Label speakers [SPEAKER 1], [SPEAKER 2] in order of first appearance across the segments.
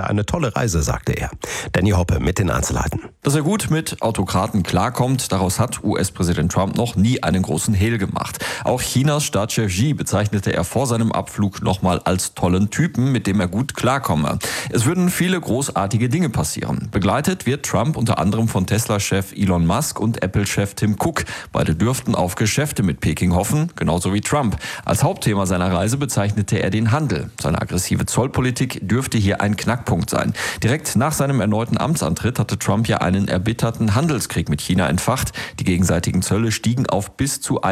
[SPEAKER 1] eine tolle Reise, sagte er. Danny Hoppe mit den Einzelheiten.
[SPEAKER 2] Dass er gut mit Autokraten klarkommt, daraus hat US-Präsident Trump noch nie einen großen Hehl gemacht. Auch Chinas Staatschef Xi bezeichnete er vor seinem Abflug nochmal als tollen Typen, mit dem er gut klarkomme. Es würden viele großartige Dinge passieren. Begleitet wird Trump unter anderem von Tesla-Chef Elon Musk und Apple-Chef Tim Cook. Beide dürften auf Geschäfte mit Peking hoffen, genauso wie Trump. Als Hauptthema seiner Reise bezeichnete er den Handel. Seine aggressive Zollpolitik dürfte hier ein Knackpunkt sein. Direkt nach seinem erneuten Amtsantritt hatte Trump ja einen erbitterten Handelskrieg mit China entfacht. Die gegenseitigen Zölle stiegen auf bis zu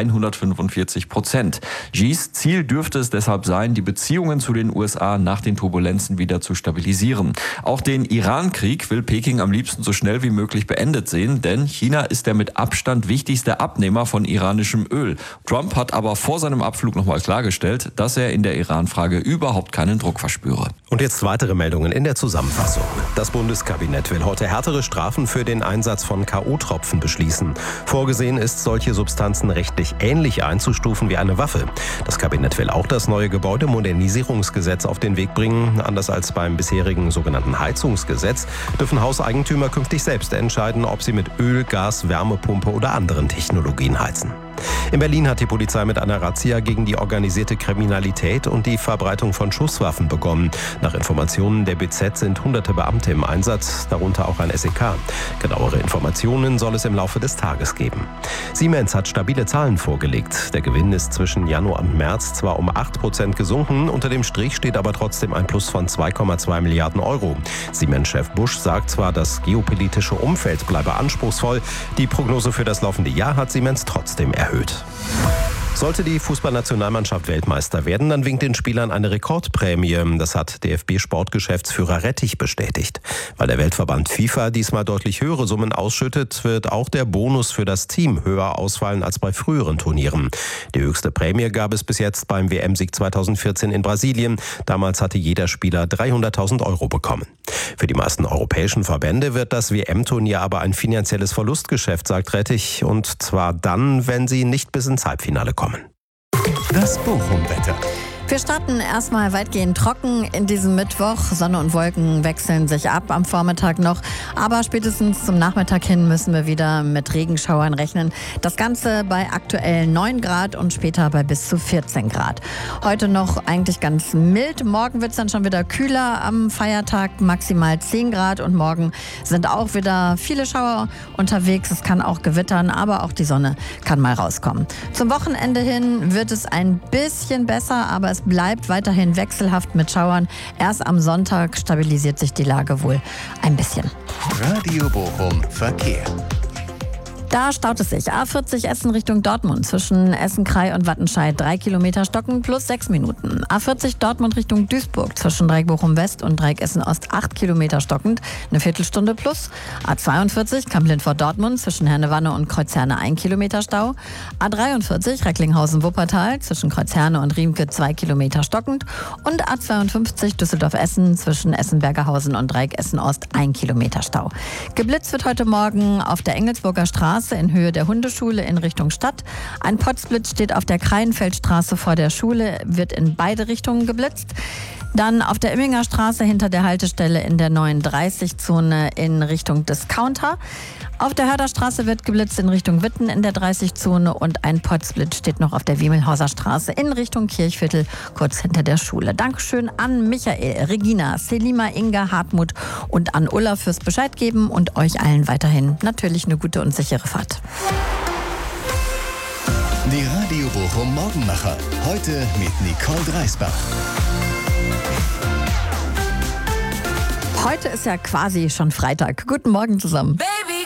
[SPEAKER 2] 145%. Xis Ziel dürfte es deshalb sein, die Beziehungen zu den USA nach den Turbulenzen wieder zu stabilisieren. Auch den Iran-Krieg will Peking am liebsten so schnell wie möglich beendet sehen, denn China ist der mit Abstand wichtigste Abnehmer von iranischem Öl. Trump hat aber vor seinem Abflug nochmal klargestellt, dass er in der Iran-Frage überhaupt keinen Druck verspüre.
[SPEAKER 1] Und jetzt weitere Meldungen in der Zusammenfassung. Das Bundeskabinett will heute härtere Strafen für den Einsatz von K.O.-Tropfen beschließen. Vorgesehen ist, solche Substanzen rechtlich ähnlich einzustufen wie eine Waffe. Das Kabinett will auch das neue Gebäudemodernisierungsgesetz auf den Weg bringen. Anders als beim bisherigen sogenannten Heizungsgesetz dürfen Hauseigentümer künftig selbst entscheiden, ob sie mit Öl, Gas, Wärmepumpe oder anderen Technologien heizen. In Berlin hat die Polizei mit einer Razzia gegen die organisierte Kriminalität und die Verbreitung von Schusswaffen begonnen. Nach Informationen der BZ sind hunderte Beamte im Einsatz, darunter auch ein SEK. Genauere Informationen soll es im Laufe des Tages geben. Siemens hat stabile Zahlen vorgelegt. Der Gewinn ist zwischen Januar und März zwar um 8% gesunken, unter dem Strich steht aber trotzdem ein Plus von 2,2 Milliarden Euro. Siemens-Chef Busch sagt zwar, das geopolitische Umfeld bleibe anspruchsvoll, die Prognose für das laufende Jahr hat Siemens trotzdem erhöht. Sollte die Fußballnationalmannschaft Weltmeister werden, dann winkt den Spielern eine Rekordprämie. Das hat DFB-Sportgeschäftsführer Rettich bestätigt. Weil der Weltverband FIFA diesmal deutlich höhere Summen ausschüttet, wird auch der Bonus für das Team höher ausfallen als bei früheren Turnieren. Die höchste Prämie gab es bis jetzt beim WM-Sieg 2014 in Brasilien. Damals hatte jeder Spieler 300.000 Euro bekommen. Für die meisten europäischen Verbände wird das WM-Turnier aber ein finanzielles Verlustgeschäft, sagt Rettich. Und zwar dann, wenn sie nicht bis ins Halbfinale kommen.
[SPEAKER 3] Das Bochum-Wetter.
[SPEAKER 4] Wir starten erstmal weitgehend trocken in diesem Mittwoch. Sonne und Wolken wechseln sich ab am Vormittag noch. Aber spätestens zum Nachmittag hin müssen wir wieder mit Regenschauern rechnen. Das Ganze bei aktuell 9 Grad und später bei bis zu 14 Grad. Heute noch eigentlich ganz mild. Morgen wird es dann schon wieder kühler am Feiertag, maximal 10 Grad. Und morgen sind auch wieder viele Schauer unterwegs. Es kann auch gewittern, aber auch die Sonne kann mal rauskommen. Zum Wochenende hin wird es ein bisschen besser, aber es bleibt weiterhin wechselhaft mit Schauern. Erst am Sonntag stabilisiert sich die Lage wohl ein bisschen.
[SPEAKER 3] Radio Bochum Verkehr.
[SPEAKER 4] Da staut es sich. A40 Essen Richtung Dortmund zwischen Essen-Krei und Wattenscheid 3 Kilometer stockend plus 6 Minuten. A40 Dortmund Richtung Duisburg zwischen Dreieck Bochum West und Dreieck Essen Ost 8 Kilometer stockend, eine Viertelstunde plus. A42 Kamp-Lindfort Dortmund zwischen Herne-Wanne und Kreuzherne 1 Kilometer Stau. A43 Recklinghausen-Wuppertal zwischen Kreuzherne und Riemke 2 Kilometer stockend. Und A52 Düsseldorf-Essen zwischen Essen-Bergerhausen und Dreieck Essen Ost 1 Kilometer Stau. Geblitzt wird heute Morgen auf der Engelsburger Straße in Höhe der Hundeschule in Richtung Stadt. Ein Potzblitz steht auf der Kreienfeldstraße vor der Schule, wird in beide Richtungen geblitzt. Dann auf der Imminger Straße hinter der Haltestelle in der 39-Zone in Richtung Discounter. Auf der Hörderstraße wird geblitzt in Richtung Witten in der 30-Zone und ein Potzblitz steht noch auf der Wiemelhauser Straße in Richtung Kirchviertel, kurz hinter der Schule. Dankeschön an Michael, Regina, Selima, Inga, Hartmut und an Ulla fürs Bescheid geben und euch allen weiterhin natürlich eine gute und sichere Fahrt.
[SPEAKER 3] Die Radio Bochum Morgenmacher. Heute mit Nicole Dreisbach.
[SPEAKER 4] Heute ist ja quasi schon Freitag. Guten Morgen zusammen.
[SPEAKER 5] Baby.